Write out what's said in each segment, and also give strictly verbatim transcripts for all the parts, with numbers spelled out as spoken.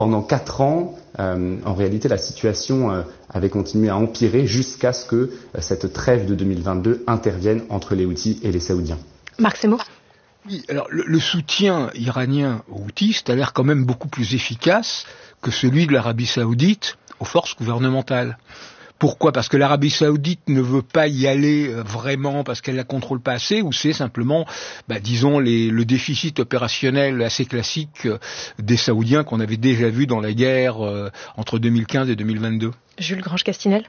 Pendant quatre ans, euh, en réalité, la situation euh, avait continué à empirer jusqu'à ce que euh, cette trêve de deux mille vingt-deux intervienne entre les Houthis et les Saoudiens. Marc Semo. Oui, alors le, le soutien iranien aux Houthis a l'air quand même beaucoup plus efficace que celui de l'Arabie Saoudite aux forces gouvernementales. Pourquoi ? Parce que l'Arabie Saoudite ne veut pas y aller vraiment parce qu'elle la contrôle pas assez, ou c'est simplement, bah, disons, les, le déficit opérationnel assez classique des Saoudiens qu'on avait déjà vu dans la guerre euh, entre deux mille quinze et deux mille vingt-deux. Jules Grange-Castinel.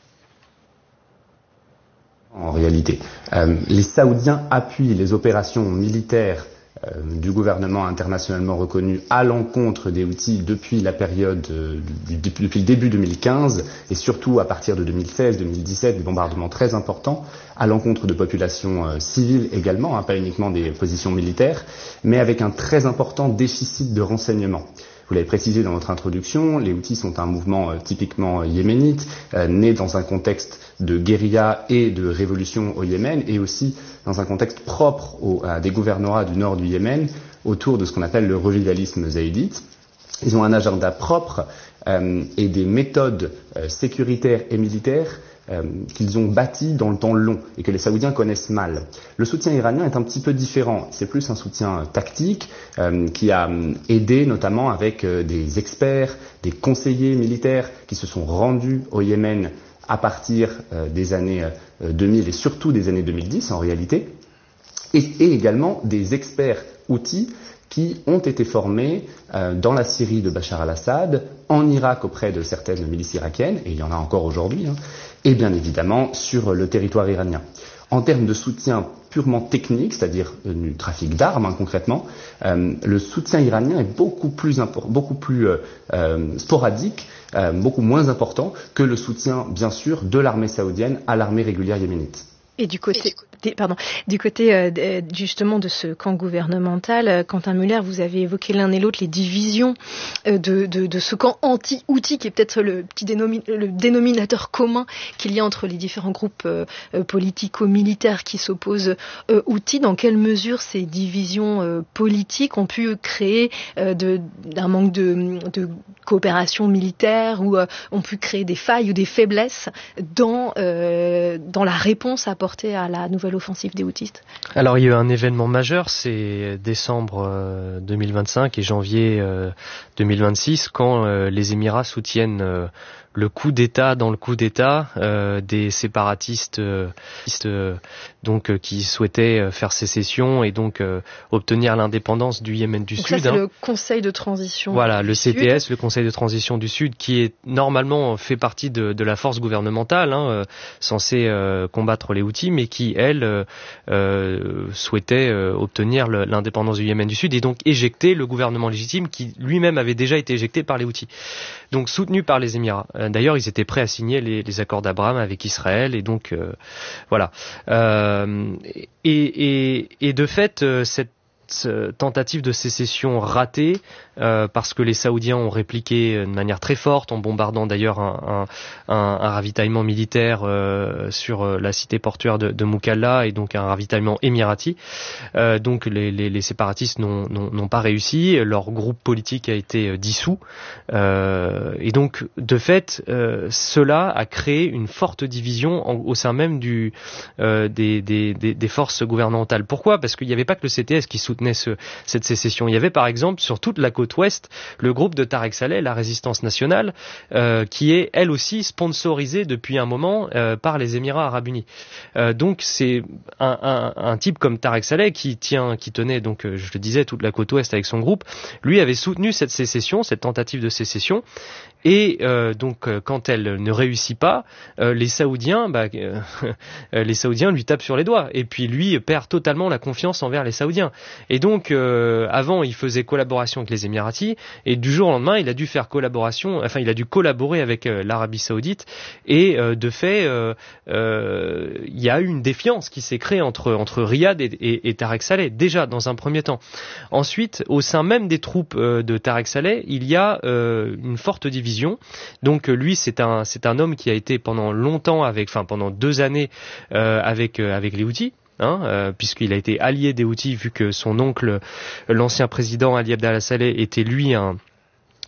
En réalité, euh, les Saoudiens appuient les opérations militaires euh, du gouvernement internationalement reconnu à l'encontre des Houthis depuis la période, euh, du, depuis le début deux mille quinze et surtout à partir de deux mille seize deux mille dix-sept, des bombardements très importants à l'encontre de populations euh, civiles également, hein, pas uniquement des positions militaires, mais avec un très important déficit de renseignement. Vous l'avez précisé dans votre introduction, les Houthis sont un mouvement euh, typiquement euh, yéménite, euh, né dans un contexte de guérilla et de révolution au Yémen, et aussi dans un contexte propre au, à des gouvernorats du nord du Yémen, autour de ce qu'on appelle le revivalisme zaïdite. Ils ont un agenda propre euh, et des méthodes euh, sécuritaires et militaires Euh, qu'ils ont bâti dans le temps long et que les Saoudiens connaissent mal. Le soutien iranien est un petit peu différent. C'est plus un soutien euh, tactique euh, qui a euh, aidé notamment avec euh, des experts, des conseillers militaires qui se sont rendus au Yémen à partir euh, des années euh, deux mille et surtout des années deux mille dix en réalité, et, et également des experts Houthis qui ont été formés euh, dans la Syrie de Bachar al-Assad, en Irak auprès de certaines milices irakiennes, et il y en a encore aujourd'hui, hein, et bien évidemment sur le territoire iranien. En termes de soutien purement technique, c'est-à-dire euh, du trafic d'armes hein, concrètement, euh, le soutien iranien est beaucoup plus, impor- beaucoup plus euh, euh, sporadique, euh, beaucoup moins important que le soutien, bien sûr, de l'armée saoudienne à l'armée régulière yéménite. Et du côté, des, pardon, du côté euh, justement de ce camp gouvernemental, euh, Quentin Müller, vous avez évoqué l'un et l'autre les divisions euh, de, de, de ce camp anti-Houthi, qui est peut-être le petit dénomi- le dénominateur commun qu'il y a entre les différents groupes euh, politico-militaires qui s'opposent euh, Houthis. Dans quelle mesure ces divisions euh, politiques ont pu créer euh, de, d'un manque de, de coopération militaire, ou euh, ont pu créer des failles ou des faiblesses dans, euh, dans la réponse apportée à la nouvelle offensive des Houthis? Alors il y a eu un événement majeur, c'est décembre euh, deux mille vingt-cinq et janvier euh, deux mille vingt-six, quand euh, les Émirats soutiennent euh, le coup d'État dans le coup d'État euh, des séparatistes euh, donc euh, qui souhaitaient faire sécession et donc euh, obtenir l'indépendance du Yémen du donc Sud. Ça, c'est hein. le Conseil de transition. Voilà, du le C T S, Sud. le Conseil de transition du Sud, qui est normalement fait partie de, de la force gouvernementale, hein, euh, censée euh, combattre les Houthis, mais qui elle euh, euh, souhaitait euh, obtenir le, l'indépendance du Yémen du Sud et donc éjecter le gouvernement légitime qui lui-même avait déjà été éjecté par les Houthis. Donc soutenu par les Émirats. D'ailleurs, ils étaient prêts à signer les, les accords d'Abraham avec Israël, et donc euh, voilà. Euh, et, et, et de fait, cette tentative de sécession ratée, euh, parce que les Saoudiens ont répliqué de manière très forte, en bombardant d'ailleurs un, un, un, un ravitaillement militaire euh, sur la cité portuaire de, de Mukalla, et donc un ravitaillement émirati. Euh, donc les, les, les séparatistes n'ont, n'ont, n'ont pas réussi, leur groupe politique a été dissous, euh, et donc de fait, euh, cela a créé une forte division en, au sein même du, euh, des, des, des, des forces gouvernementales. Pourquoi ? Parce qu'il n'y avait pas que le C T S qui soutenait Ce, cette sécession. Il y avait par exemple sur toute la côte ouest le groupe de Tarek Saleh, la Résistance nationale, euh, qui est elle aussi sponsorisée depuis un moment euh, par les Émirats arabes unis. Euh, donc c'est un, un, un type comme Tarek Saleh qui tient, qui tenait donc, je le disais, toute la côte ouest avec son groupe. Lui avait soutenu cette sécession, cette tentative de sécession. Et euh, donc euh, quand elle ne réussit pas, euh, les Saoudiens, bah, euh, les Saoudiens lui tapent sur les doigts. Et puis lui perd totalement la confiance envers les Saoudiens. Et donc, euh, avant, il faisait collaboration avec les Émiratis, et du jour au lendemain, il a dû faire collaboration, enfin, il a dû collaborer avec euh, l'Arabie Saoudite, et euh, de fait, euh, euh, il y a eu une défiance qui s'est créée entre entre Riyad et, et, et Tarek Saleh, déjà dans un premier temps. Ensuite, au sein même des troupes euh, de Tarek Saleh, il y a euh, une forte division. Donc, lui, c'est un c'est un homme qui a été pendant longtemps avec, enfin, pendant deux années euh, avec euh, avec les Houthis. Hein, euh, puisqu'il a été allié des Houthis, vu que son oncle, l'ancien président Ali Abdallah Saleh, était lui un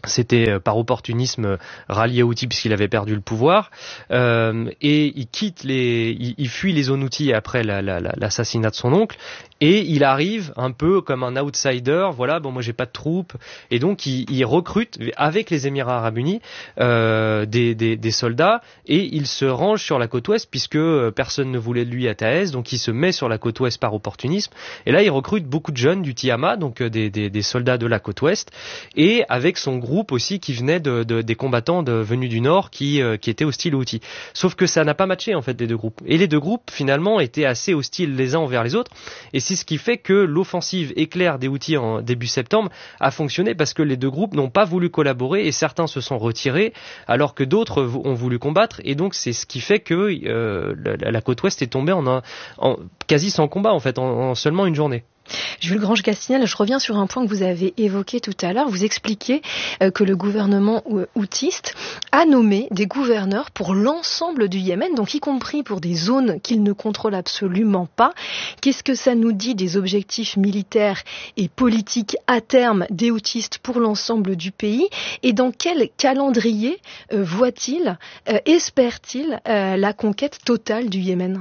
C'était par opportunisme rallié aux Houthis puisqu'il avait perdu le pouvoir, euh, et il quitte les, il, il fuit les zones Houthis après la, la, la, l'assassinat de son oncle, et il arrive un peu comme un outsider. Voilà, bon moi j'ai pas de troupes, et donc il, il recrute avec les Émirats Arabes Unis euh, des, des, des soldats, et il se range sur la côte ouest puisque personne ne voulait de lui à Taïs, donc il se met sur la côte ouest par opportunisme, et là il recrute beaucoup de jeunes du Tiama, donc des, des, des soldats de la côte ouest, et avec son groupe aussi qui venait de, de, des combattants de, venus du Nord qui, euh, qui étaient hostiles aux Houthis. Sauf que ça n'a pas matché en fait les deux groupes. Et les deux groupes finalement étaient assez hostiles les uns envers les autres. Et c'est ce qui fait que l'offensive éclair des Houthis en début septembre a fonctionné parce que les deux groupes n'ont pas voulu collaborer et certains se sont retirés alors que d'autres ont voulu combattre. Et donc c'est ce qui fait que euh, la, la côte ouest est tombée en, un, en quasi sans combat en fait, en, en seulement une journée. Jules Grange-Castignal, je reviens sur un point que vous avez évoqué tout à l'heure. Vous expliquez euh, que le gouvernement houtiste a nommé des gouverneurs pour l'ensemble du Yémen, donc y compris pour des zones qu'il ne contrôle absolument pas. Qu'est-ce que ça nous dit des objectifs militaires et politiques à terme des houtistes pour l'ensemble du pays? Et dans quel calendrier euh, voit-il, euh, espère-t-il euh, la conquête totale du Yémen?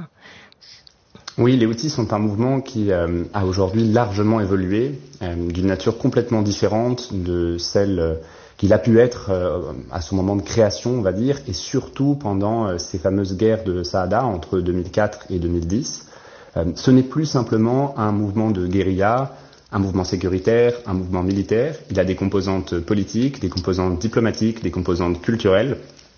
Oui, les Houthis sont un mouvement qui euh, a aujourd'hui largement évolué, euh, d'une nature complètement différente de celle euh, qu'il a pu être euh, à son moment de création, on va dire, et surtout pendant euh, ces fameuses guerres de Saada entre deux mille quatre et deux mille dix. Euh, ce n'est plus simplement un mouvement de guérilla, un mouvement sécuritaire, un mouvement militaire. Il a des composantes politiques, des composantes diplomatiques, des composantes culturelles.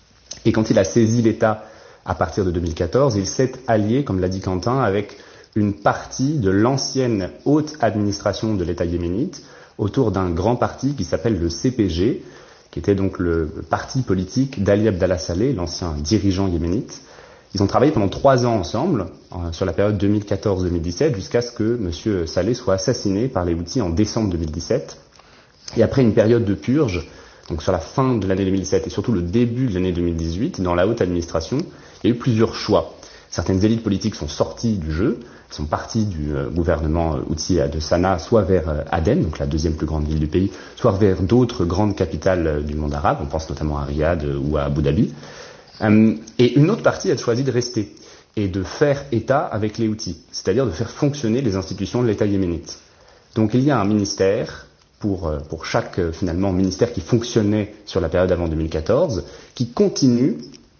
Et quand il a saisi l'État à partir de deux mille quatorze, il s'est allié, comme l'a dit Quentin, avec une partie de l'ancienne haute administration de l'État yéménite autour d'un grand parti qui s'appelle le C P G, qui était donc le parti politique d'Ali Abdallah Saleh, l'ancien dirigeant yéménite. Ils ont travaillé pendant trois ans ensemble, euh, sur la période deux mille quatorze deux mille dix-sept, jusqu'à ce que M. Saleh soit assassiné par les Houthis en décembre deux mille dix-sept. Et après une période de purge, donc sur la fin de l'année deux mille dix-sept et surtout le début de l'année deux mille dix-huit, dans la haute administration, il y a eu plusieurs choix. Certaines élites politiques sont sorties du jeu, sont parties du euh, gouvernement houthi de Sanaa, soit vers euh, Aden, donc la deuxième plus grande ville du pays, soit vers d'autres grandes capitales euh, du monde arabe, on pense notamment à Riyad euh, ou à Abu Dhabi. Euh, et une autre partie a choisi de rester et de faire État avec les Houthis, c'est-à-dire de faire fonctionner les institutions de l'État yéménite. Donc il y a un ministère pour, euh, pour chaque euh, finalement ministère qui fonctionnait sur la période avant deux mille quatorze, qui continue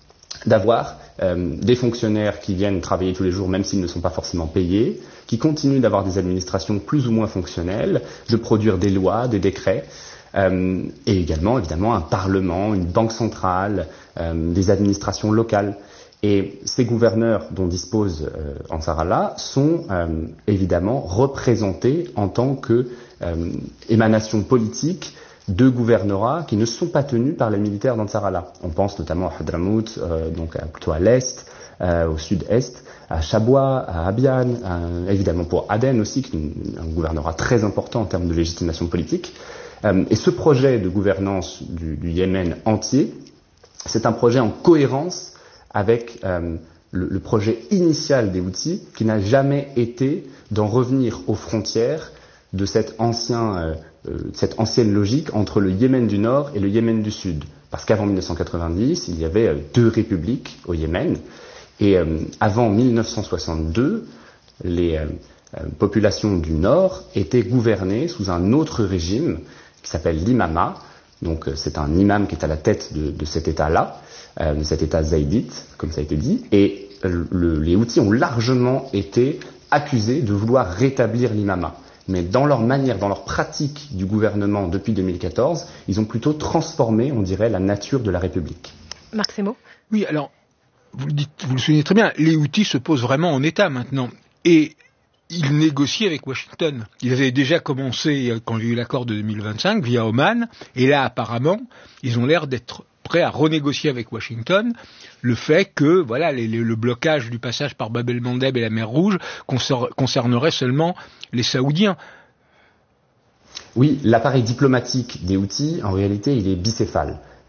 d'avoir euh, des fonctionnaires qui viennent travailler tous les jours, même s'ils ne sont pas forcément payés, qui continuent d'avoir des administrations plus ou moins fonctionnelles, de produire des lois, des décrets, euh, et également, évidemment, un parlement, une banque centrale, euh, des administrations locales. Et ces gouverneurs dont dispose euh, Ansarallah sont euh, évidemment représentés en tant que euh, émanation politique de gouvernorats qui ne sont pas tenus par les militaires d'Ansarallah. On pense notamment à Hadramout, euh, donc à, plutôt à l'est, euh, au sud-est, à Chabwa, à Abian, à, évidemment pour Aden aussi, qui est un gouvernorat très important en termes de légitimation politique. Euh, et ce projet de gouvernance du, du Yémen entier, c'est un projet en cohérence avec euh, le, le projet initial des Houthis, qui n'a jamais été d'en revenir aux frontières de cet ancien, euh, euh, cette ancienne logique entre le Yémen du Nord et le Yémen du Sud. Parce qu'avant mille neuf cent quatre-vingt-dix, il y avait euh, deux républiques au Yémen, et euh, avant mille neuf cent soixante-deux, les euh, euh, populations du Nord étaient gouvernées sous un autre régime qui s'appelle l'imama. Donc euh, c'est un imam qui est à la tête de, de cet État-là, euh, de cet État zaïdite, comme ça a été dit, et le, le, les Houthis ont largement été accusés de vouloir rétablir l'imama. Mais dans leur manière, dans leur pratique du gouvernement depuis deux mille quatorze, ils ont plutôt transformé, on dirait, la nature de la République. Marc Semo ? Oui, alors, vous le dites, vous le soulignez très bien, les Houthis se posent vraiment en État maintenant. Et ils négocient avec Washington. Ils avaient déjà commencé, quand il y a eu l'accord de deux mille vingt-cinq, via Oman, et là, apparemment, ils ont l'air d'être prêts à renégocier avec Washington le fait que, voilà, les, les, le blocage du passage par Bab el-Mandeb et la mer Rouge concernerait seulement les Saoudiens. Oui, l'appareil diplomatique des Houthis, en réalité, il est bicéphale.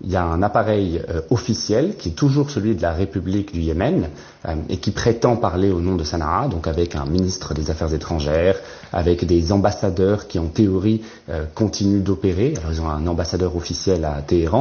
il y a un appareil euh, officiel qui est toujours celui de la République du Yémen euh, et qui prétend parler au nom de Sanaa, donc avec un ministre des Affaires étrangères, avec des ambassadeurs qui en théorie euh, continuent d'opérer. Alors ils ont un ambassadeur officiel à Téhéran,